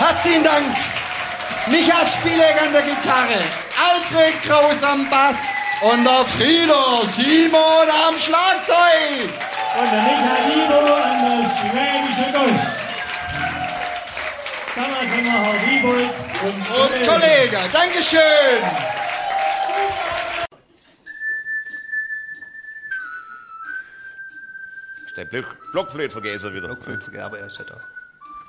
Herzlichen Dank. Micha Spielegger an der Gitarre, Alfred Kraus am Bass und der Frieder Simon am Schlagzeug. Und der Michael Libo an der schwäbische Gusch. Damals haben wir Herr Wiebold und Kollege. Dankeschön. Ist der Blockflöte vergessen wieder? Blockflöte vergessen, aber er ist ja da.